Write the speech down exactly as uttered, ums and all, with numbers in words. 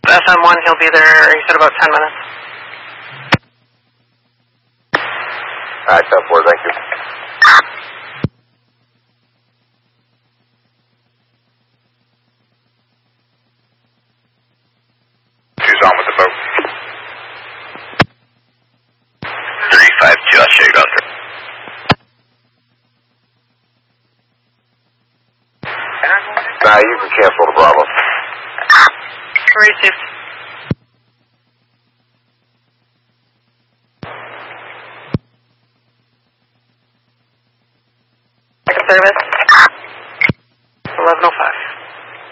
F M one, he'll be there, he said about ten minutes. Alright, ten four, thank you. Who's on with the boat? thirty-five two, I'll show you out there. Nah, you can cancel the Bravo. Received. Second service. eleven oh five.